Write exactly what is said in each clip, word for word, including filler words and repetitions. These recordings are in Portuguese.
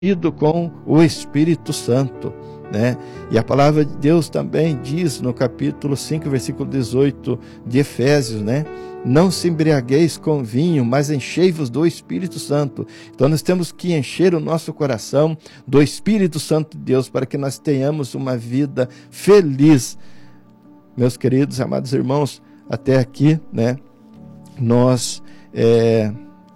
com o Espírito Santo, né? E a palavra de Deus também diz no capítulo cinco, versículo dezoito de Efésios, né? Não se embriagueis com vinho, mas enchei-vos do Espírito Santo. Então nós temos que encher o nosso coração do Espírito Santo de Deus para que nós tenhamos uma vida feliz. Meus queridos, amados irmãos, até aqui, né? Nós... É,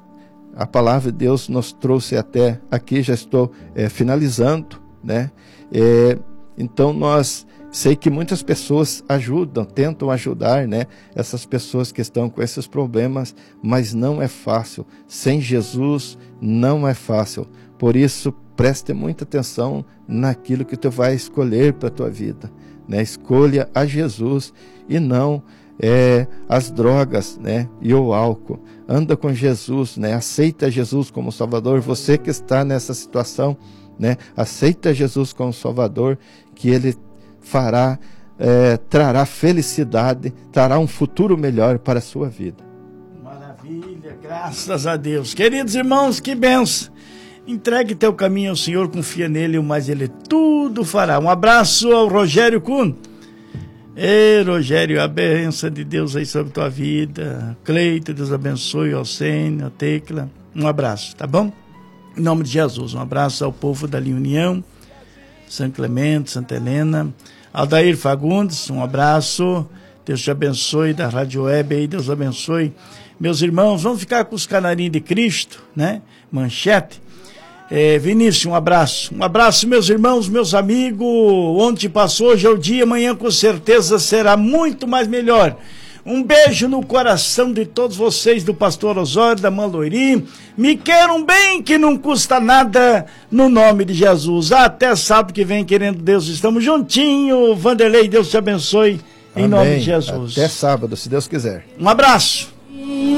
a palavra de Deus nos trouxe até aqui, já estou é, finalizando, né? É, então nós, sei que muitas pessoas ajudam, tentam ajudar, né? Essas pessoas que estão com esses problemas, mas não é fácil. Sem Jesus não é fácil. Por isso, preste muita atenção naquilo que tu vai escolher para a tua vida, né? Escolha a Jesus e não É, as drogas, né, e o álcool. Anda com Jesus, né, aceita Jesus como Salvador. Você que está nessa situação, né, aceita Jesus como Salvador, que Ele fará, é, trará felicidade, trará um futuro melhor para a sua vida. Maravilha, graças a Deus. Queridos irmãos, que benção. Entregue teu caminho ao Senhor, confia nele, mas Ele tudo fará. Um abraço ao Rogério Kuhn. Ei, Rogério, a bênção de Deus aí sobre tua vida. Cleito, Deus abençoe, Alcênio, a Tecla. Um abraço, tá bom? Em nome de Jesus, um abraço ao povo da Linha União, São Clemente, Santa Helena. Aldair Fagundes, um abraço. Deus te abençoe, da Rádio Web aí, Deus abençoe. Meus irmãos, vamos ficar com os canarinhos de Cristo, né? Manchete. É, Vinícius, um abraço. Um abraço, meus irmãos, meus amigos. Ontem passou, hoje é o dia, amanhã com certeza será muito mais melhor. Um beijo no coração de todos vocês, do Pastor Osório, da Maloiri. Me queiram bem, que não custa nada, no nome de Jesus. Até sábado que vem, querendo Deus, estamos juntinho. Vanderlei, Deus te abençoe, em Amém. Nome de Jesus. Até sábado, se Deus quiser. Um abraço.